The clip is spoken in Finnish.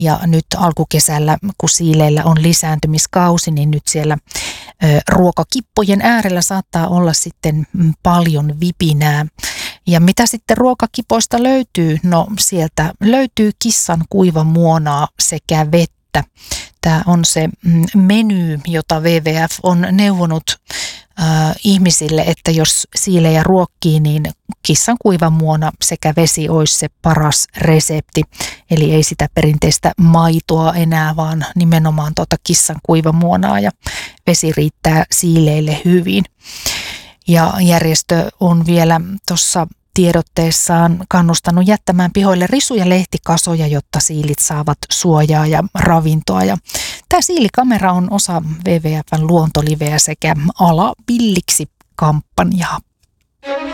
Ja nyt alkukesällä, kun siileillä on lisääntymiskausi, niin nyt siellä ruokakippojen äärellä saattaa olla sitten paljon vipinää. Ja mitä sitten ruokakipoista löytyy? No sieltä löytyy kissan kuivamuonaa sekä vettä. Tämä on se meny, jota WWF on neuvonut ihmisille, että jos siilejä ruokkii, niin kissan kuivamuona sekä vesi olisi se paras resepti. Eli ei sitä perinteistä maitoa enää, vaan nimenomaan kissan kuivamuonaa, ja vesi riittää siileille hyvin. Ja järjestö on vielä tuossa tiedotteessaan kannustanut jättämään pihoille risu- ja lehtikasoja, jotta siilit saavat suojaa ja ravintoa. Ja tämä siilikamera on osa WWF:n luontoliveä sekä Ala villiksi -kampanjaa.